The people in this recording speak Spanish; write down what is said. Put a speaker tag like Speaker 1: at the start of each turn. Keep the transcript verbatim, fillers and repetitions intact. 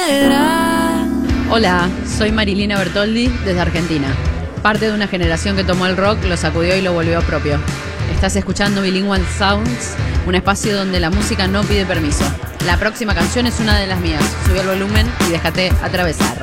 Speaker 1: será.
Speaker 2: Hola, soy Marilina Bertoldi desde Argentina. Parte de una generación que tomó el rock, lo sacudió y lo volvió propio. Estás escuchando Bilingual Sounds, un espacio donde la música no pide permiso. La próxima canción es una de las mías. Subí el volumen y déjate atravesar.